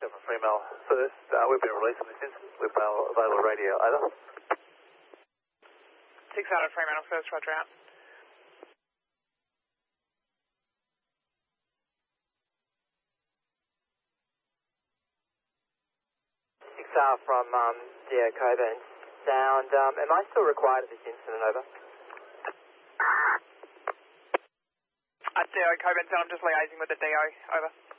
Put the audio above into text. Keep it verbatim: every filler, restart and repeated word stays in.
From Fremantle first, uh, we've been released on this incident with available radio, over. six hundred Fremantle first, roger out. six R from um, D O Coburn Sound. Um, am I still required at this incident, over? At D O Coburn Sound, I'm just liaising with the D O, over.